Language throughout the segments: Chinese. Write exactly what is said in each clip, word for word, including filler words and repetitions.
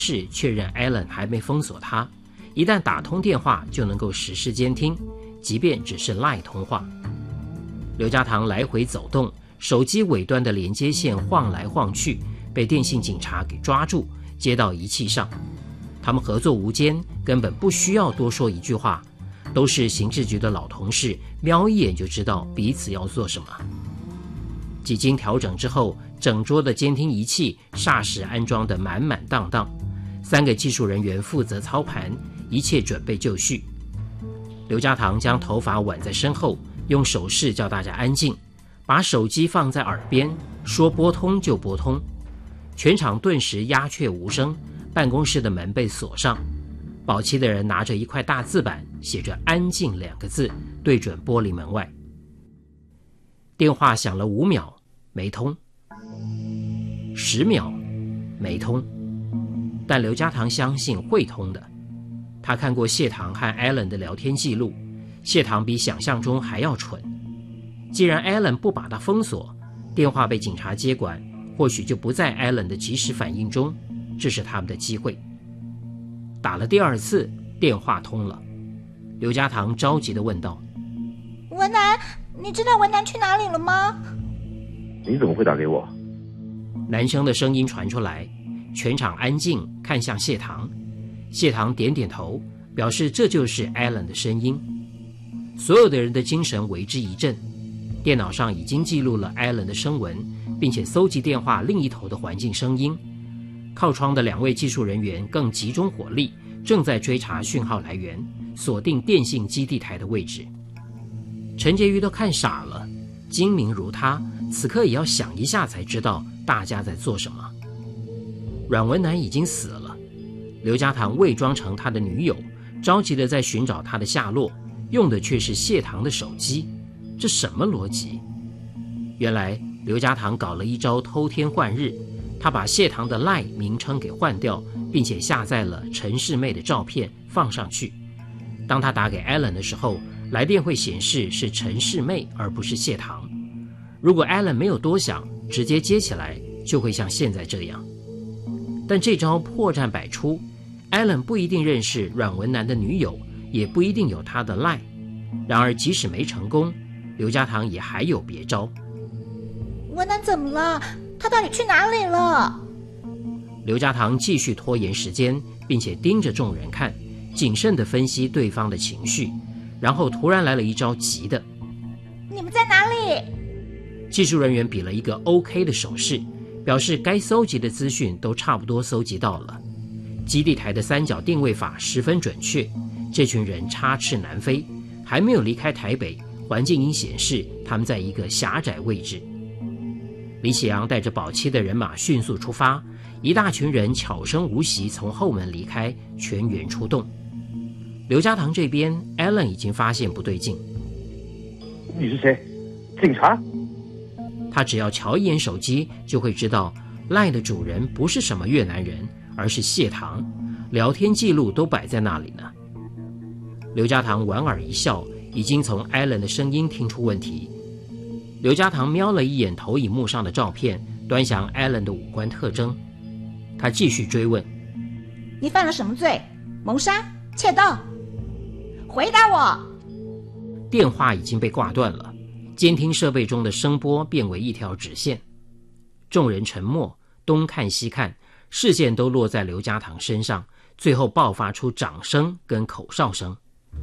是确认 Alan 还没封锁他，一旦打通电话就能够实施监听，即便只是 LINE 通话。刘家堂来回走动，手机尾端的连接线晃来晃去，被电信警察给抓住，接到仪器上。他们合作无间，根本不需要多说一句话，都是刑事局的老同事，瞄一眼就知道彼此要做什么。几经调整之后，整桌的监听仪器霎时安装得满满当当，三个技术人员负责操盘，一切准备就绪。刘家堂将头发挽在身后，用手势叫大家安静，把手机放在耳边，说拨通就拨通。全场顿时鸦雀无声，办公室的门被锁上。保期的人拿着一块大字板，写着安静两个字，对准玻璃门外。电话响了五秒，没通；十秒，没通。但刘家堂相信会通的。他看过谢堂和 Alan 的聊天记录，谢堂比想象中还要蠢。既然 Alan 不把他封锁，电话被警察接管，或许就不在 Alan 的及时反应中，这是他们的机会。打了第二次，电话通了。刘家堂着急地问道： 文南，你知道文南去哪里了吗？ 你怎么会打给我？ 男生的声音传出来，全场安静，看向谢堂。谢堂点点头，表示这就是 Alan 的声音。所有的人的精神为之一振。电脑上已经记录了 Alan 的声纹，并且搜集电话另一头的环境声音。靠窗的两位技术人员更集中火力，正在追查讯号来源，锁定电信基地台的位置。陈洁瑜都看傻了，精明如他，此刻也要想一下才知道大家在做什么。阮文南已经死了，刘家堂伪装成他的女友，着急地在寻找他的下落，用的却是谢堂的手机，这什么逻辑？原来刘家堂搞了一招偷天换日，他把谢堂的 LINE 名称给换掉，并且下载了陈世妹的照片放上去。当他打给 Alan 的时候，来电会显示是陈世妹而不是谢堂。如果 Alan 没有多想，直接接起来，就会像现在这样。但这招破绽百出， Alan 不一定认识阮文南的女友，也不一定有他的 LINE。 然而即使没成功，刘家堂也还有别招。 文南怎么了？他到底去哪里了？ 刘家堂继续拖延时间，并且盯着众人看，谨慎地分析对方的情绪，然后突然来了一招急的： 你们在哪里？ 技术人员比了一个 OK 的手势，表示该搜集的资讯都差不多搜集到了。基地台的三角定位法十分准确，这群人插翅难飞，还没有离开台北，环境音显示他们在一个狭窄位置。李启阳带着保期的人马迅速出发，一大群人悄声无息从后门离开，全员出动。刘家堂这边 Alan 已经发现不对劲。 你是谁？警察？ 他只要瞧一眼手机，就会知道 LINE 的主人不是什么越南人，而是谢堂，聊天记录都摆在那里呢。刘家堂莞尔一笑，已经从 Alan 的声音听出问题。刘家堂瞄了一眼投影幕上的照片，端详 Alan 的五官特征。他继续追问： 你犯了什么罪？谋杀？窃盗？回答我！ 电话已经被挂断了，监听设备中的声波变为一条直线。众人沉默，东看西看，视线都落在刘家堂身上，最后爆发出掌声跟口哨声。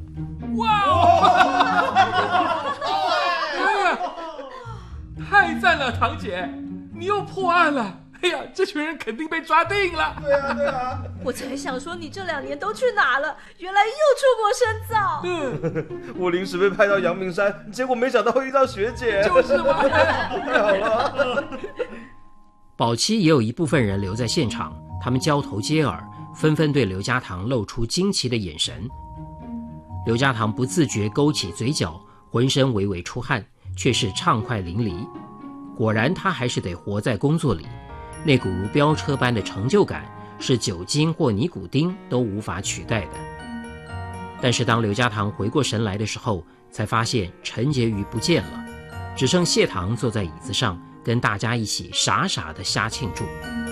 哇！太赞了，堂姐，你又破案了！哎呀，这群人肯定被抓定了。 对啊，对啊。 我才想说你这两年都去哪了，原来又出国深造。 嗯，我临时被派到阳明山，结果没想到遇到学姐。 就是嘛。 太好了。 保期也有一部分人留在现场，他们交头接耳，纷纷对刘家堂露出惊奇的眼神。刘家堂不自觉勾起嘴角，浑身微微出汗，却是畅快淋漓。果然他还是得活在工作里，那股如飙车般的成就感是酒精或尼古丁都无法取代的。但是当刘家堂回过神来的时候，才发现陈洁瑜不见了，只剩谢堂坐在椅子上，跟大家一起傻傻地瞎庆祝。